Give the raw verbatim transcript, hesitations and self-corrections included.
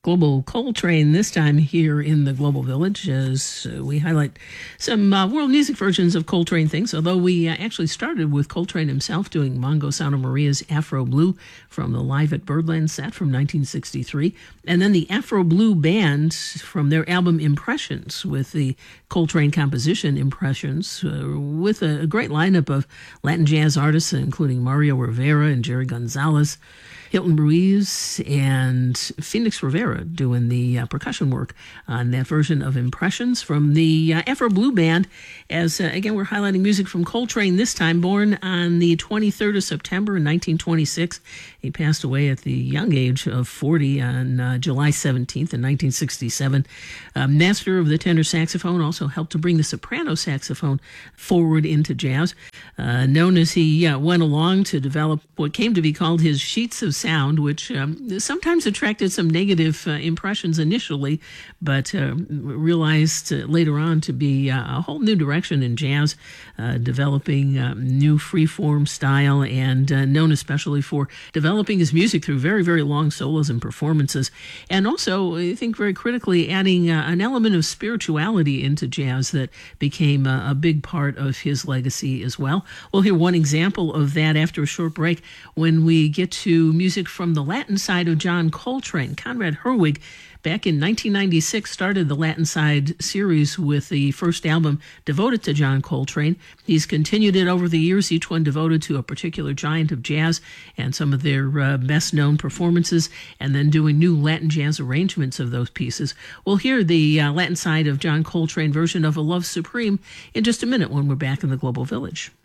Global Coltrane, this time here in the Global Village, as uh, we highlight some uh, world music versions of Coltrane things, although we uh, actually started with Coltrane himself doing Mongo Santa Maria's Afro Blue from the Live at Birdland set from nineteen sixty-three, and then the Afro Blue Band from their album Impressions with the Coltrane composition Impressions, uh, with a, a great lineup of Latin jazz artists, including Mario Rivera and Jerry Gonzalez, Hilton Ruiz, and Phoenix Rivera doing the uh, percussion work on that version of Impressions from the uh, Afro Blue Band. As, uh, again, we're highlighting music from Coltrane, this time born on the twenty-third of September in nineteen twenty-six. He passed away at the young age of forty on uh, July seventeenth in nineteen sixty-seven. Uh, master of the tenor saxophone, also helped to bring the soprano saxophone forward into jazz. Uh, known as he uh, went along to develop what came to be called his sheets of sound, which um, sometimes attracted some negative uh, impressions initially, but uh, realized uh, later on to be uh, a whole new direction in jazz, uh, developing uh, new free-form style, and uh, known especially for developing his music through very, very long solos and performances, and also, I think very critically, adding uh, an element of spirituality into jazz that became uh, a big part of his legacy as well. We'll hear one example of that after a short break when we get to music from the Latin side of John Coltrane. Conrad Herwig, back in nineteen ninety-six, started the Latin Side series with the first album devoted to John Coltrane. He's continued it over the years, each one devoted to a particular giant of jazz and some of their uh, best-known performances, and then doing new Latin jazz arrangements of those pieces. We'll hear the uh, Latin Side of John Coltrane version of A Love Supreme in just a minute when we're back in the Global Village.